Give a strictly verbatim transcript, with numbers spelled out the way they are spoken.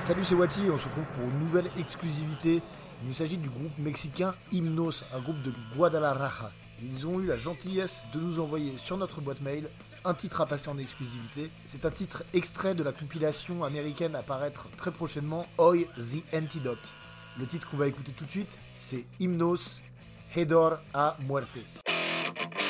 Salut, c'est Wati, on se retrouve pour une nouvelle exclusivité. Il s'agit du groupe mexicain Hymnos, un groupe de Guadalajara. Ils ont eu la gentillesse de nous envoyer sur notre boîte mail un titre à passer en exclusivité. C'est un titre extrait de la compilation américaine à paraître très prochainement, Hoy the Antidote. Le titre qu'on va écouter tout de suite, c'est Hymnos, Hedor a Muerte.